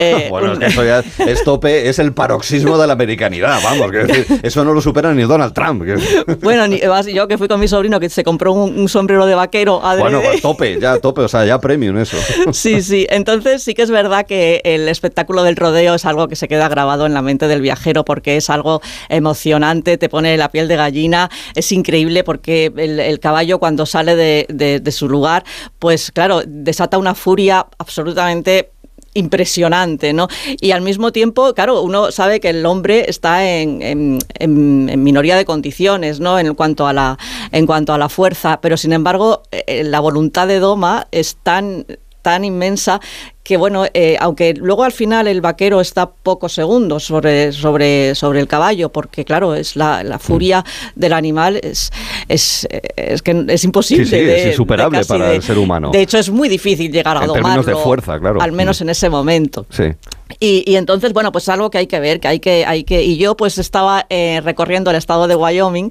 Bueno, es que eso ya es tope, es el paroxismo de la americanidad, vamos, que decir, eso no lo supera ni Donald Trump. Bueno, además yo que fui con mi sobrino que se compró un sombrero de vaquero adrede. Bueno, pues tope, o sea, ya premium eso. Sí, entonces sí que es verdad que el espectáculo del rodeo es algo que se queda grabado en la mente del viajero porque es algo emocionante, te pone la piel de gallina, es increíble porque el caballo cuando sale de su lugar, pues claro, desata una furia absolutamente impresionante, ¿no? Y al mismo tiempo, claro, uno sabe que el hombre está en minoría de condiciones, ¿no? En cuanto a la fuerza, pero sin embargo la voluntad de doma es tan inmensa que bueno, aunque luego al final el vaquero está pocos segundos sobre el caballo, porque claro, es la furia del animal es que es imposible. Sí, es insuperable para el ser humano. De hecho, es muy difícil llegar a domarlo. En términos de fuerza, claro. Al menos en ese momento. Sí. Y entonces, bueno, pues algo que hay que ver, y yo pues estaba recorriendo el estado de Wyoming,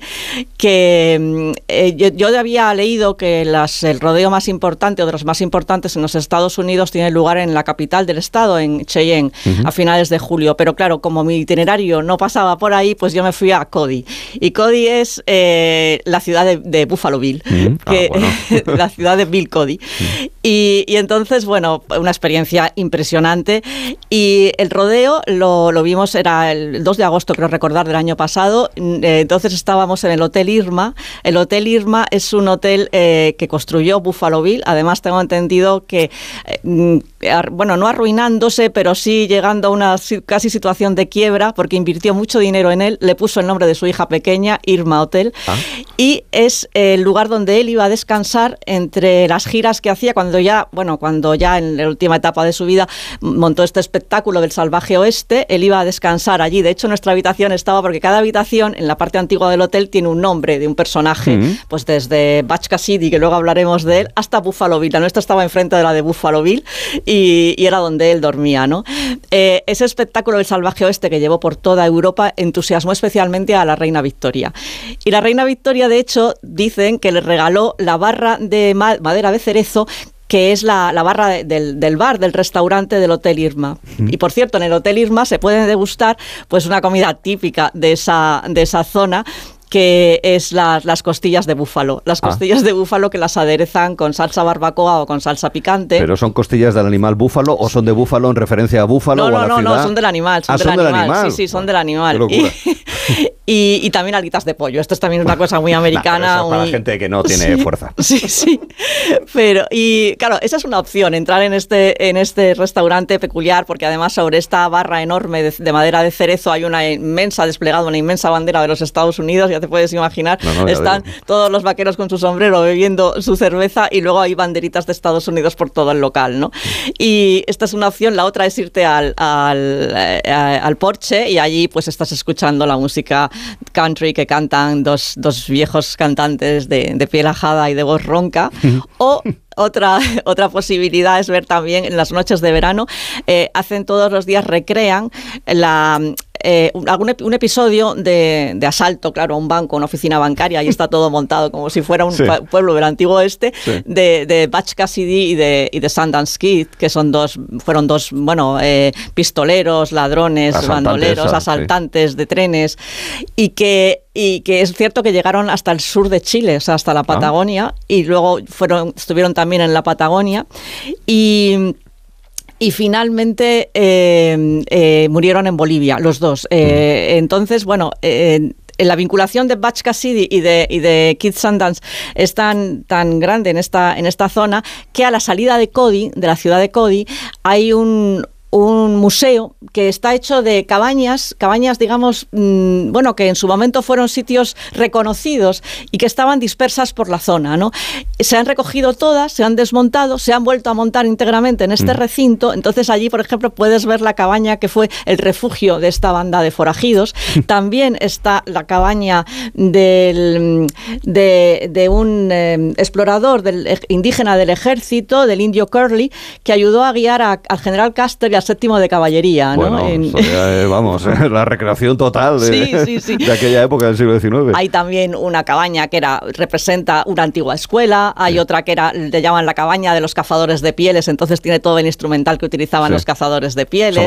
que yo había leído que el rodeo más importante o de los más importantes en los Estados Unidos tiene lugar en la capital del estado, en Cheyenne, a finales de julio, pero claro, como mi itinerario no pasaba por ahí, pues yo me fui a Cody, y Cody es la ciudad de Buffalo Bill, la ciudad de Bill Cody, y entonces, bueno, una experiencia impresionante. Y el rodeo lo vimos, era el 2 de agosto, creo recordar, del año pasado. Entonces estábamos en el Hotel Irma. El Hotel Irma es un hotel que construyó Buffalo Bill. Además, tengo entendido que, bueno, no arruinándose, pero sí llegando a una casi situación de quiebra, porque invirtió mucho dinero en él. Le puso el nombre de su hija pequeña, Irma Hotel. Y es el lugar donde él iba a descansar entre las giras que hacía cuando ya en la última etapa de su vida montó este espectáculo del Salvaje Oeste. Él iba a descansar allí. De hecho, nuestra habitación estaba, porque cada habitación en la parte antigua del hotel tiene un nombre de un personaje, pues desde Butch Cassidy, que luego hablaremos de él, hasta Buffalo Bill. La nuestra estaba enfrente de la de Buffalo Bill y era donde él dormía, ¿no? Ese espectáculo del Salvaje Oeste que llevó por toda Europa entusiasmó especialmente a la reina Victoria. Y la reina Victoria, de hecho, dicen que le regaló la barra de madera de cerezo, que es la barra del bar, del restaurante del Hotel Irma. Y por cierto, en el Hotel Irma se puede degustar pues una comida típica de esa zona, que es las costillas de búfalo. Las costillas de búfalo que las aderezan con salsa barbacoa o con salsa picante. ¿Pero son costillas del animal búfalo o son de búfalo en referencia a búfalo o a la ciudad? No, son del animal. Son del animal. Sí, son del animal. Qué locura. Y también alitas de pollo. Esto es también una cosa muy americana. Eso es para gente que no tiene fuerza. Sí. Pero, y claro, esa es una opción, entrar en este restaurante peculiar, porque además sobre esta barra enorme de madera de cerezo hay una inmensa bandera de los Estados Unidos. Ya te puedes imaginar. Están todos los vaqueros con su sombrero bebiendo su cerveza y luego hay banderitas de Estados Unidos por todo el local, ¿no? Y esta es una opción. La otra es irte al porche y allí pues estás escuchando la música country que cantan dos viejos cantantes de piel ajada y de voz ronca. O otra posibilidad es ver también en las noches de verano, hacen todos los días, recrean un episodio de asalto, claro, a un banco, una oficina bancaria, y está todo montado como si fuera un pueblo del antiguo oeste, de Butch Cassidy y de Sundance Kid, que fueron dos pistoleros, ladrones, bandoleros, asaltantes de trenes, y que es cierto que llegaron hasta el sur de Chile, o sea, hasta la Patagonia, y luego estuvieron también en la Patagonia, y finalmente murieron en Bolivia, los dos. Entonces, bueno, la vinculación de Butch Cassidy y de Keith Sundance es tan grande en esta zona que a la salida de Cody, de la ciudad de Cody, hay un museo que está hecho de cabañas, digamos, que en su momento fueron sitios reconocidos y que estaban dispersas por la zona, ¿no? Se han recogido todas, se han desmontado, se han vuelto a montar íntegramente en este recinto. Entonces allí, por ejemplo, puedes ver la cabaña que fue el refugio de esta banda de forajidos. También está la cabaña de un explorador indígena del ejército, del indio Curly, que ayudó a guiar al general Custer y al séptimo de caballería, ¿no? Bueno, eso ya la recreación total de aquella época del siglo XIX. Hay también una cabaña que representa una antigua escuela, hay otra que le llaman la cabaña de los cazadores de pieles, entonces tiene todo el instrumental que utilizaban los cazadores de pieles.